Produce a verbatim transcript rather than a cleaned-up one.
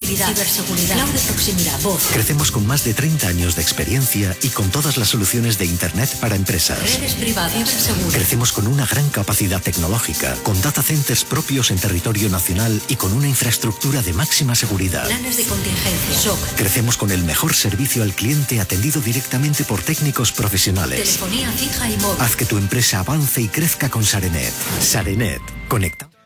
electricidad, ciberseguridad, cloud de proximidad, voz. Crecemos con más de treinta años de experiencia y con todas las soluciones de Internet para empresas. Redes privadas, ciberseguro. Crecemos con una gran capacidad tecnológica, con data centers propios en territorio nacional y con una infraestructura de máxima seguridad. Planes de contingencia, S O C. Crecemos con el mejor servicio al cliente atendido directamente por técnicos profesionales. Telefonía fija y móvil. Haz que tu empresa avance y crezca con Sarenet. Sarenet. Conecta.